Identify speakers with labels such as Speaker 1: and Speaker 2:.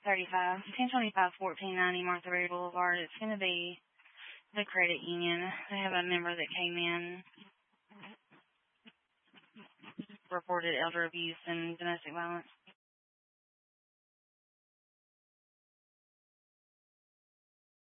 Speaker 1: 35, 1025 1490 Martha Berry Boulevard. It's going to be the credit union. They have a member that came in, reported elder abuse and domestic violence.